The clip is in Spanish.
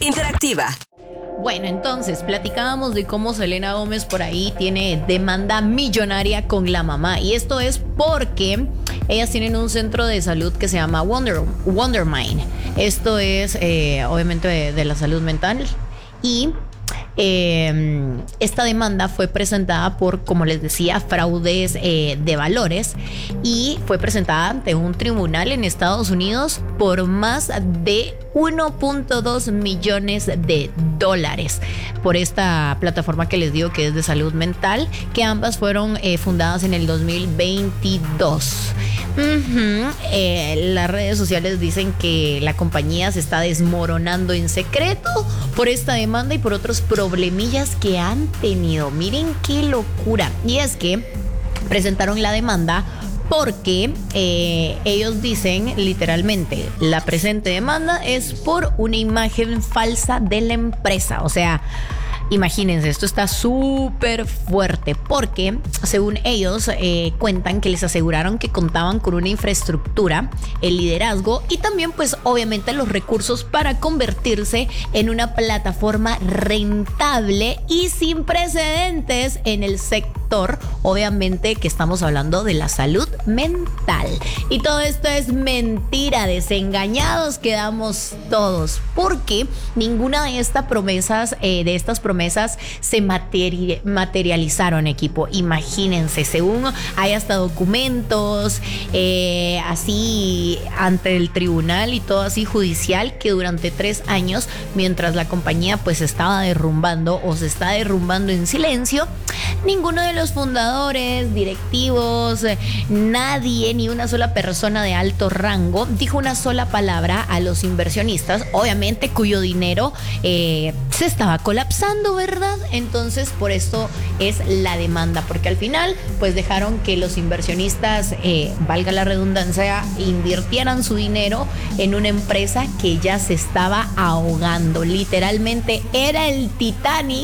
interactiva. Bueno, entonces platicábamos de cómo Selena Gómez por ahí tiene demanda millonaria con la mamá. Y esto es porque ellas tienen un centro de salud que se llama Wondermind. Esto es obviamente de la salud mental. Y esta demanda fue presentada por, como les decía, fraudes de valores, y fue presentada ante un tribunal en Estados Unidos por más de 1.2 millones de dólares por esta plataforma que les digo que es de salud mental, que ambas fueron fundadas en el 2022. Las redes sociales dicen que la compañía se está desmoronando en secreto por esta demanda y por otros problemillas que han tenido. Miren qué locura. Y es que presentaron la demanda porque ellos dicen literalmente, la presente demanda es por una imagen falsa de la empresa. O sea, imagínense, esto está súper fuerte porque según ellos cuentan que les aseguraron que contaban con una infraestructura, el liderazgo y también pues obviamente los recursos para convertirse en una plataforma rentable y sin precedentes en el sector, obviamente que estamos hablando de la salud mental. Y todo esto es mentira, desengañados quedamos todos, porque ninguna de estas promesas se materializaron, equipo. Imagínense, según hay hasta documentos así ante el tribunal y todo así judicial, que durante 3 años, mientras la compañía pues estaba derrumbando o se está derrumbando en silencio, ninguno de los fundadores, directivos, nadie, ni una sola persona de alto rango dijo una sola palabra a los inversionistas, obviamente cuyo dinero se estaba colapsando, ¿verdad? Entonces por esto es la demanda, porque al final pues dejaron que los inversionistas, valga la redundancia, invirtieran su dinero en una empresa que ya se estaba ahogando. Literalmente era el Titanic